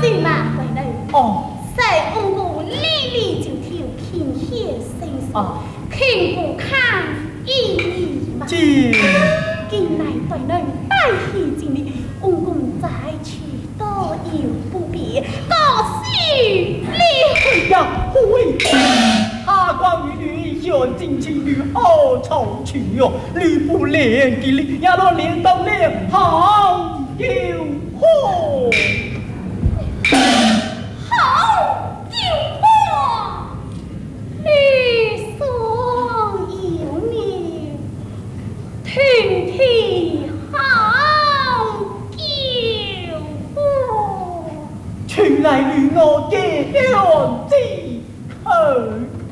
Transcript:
是嘛回来？ 哦， 在五谷里里就跳天血生死，天不看一意嘛。 今来对人带起经历，五谷再去多有不便，高兴了呀，会他关于女选进情侣好愁去哟，吕布连给你，呀罗连到连好有火。 好有火，绿松有苗，天天好有火。 请来与我结缘之后。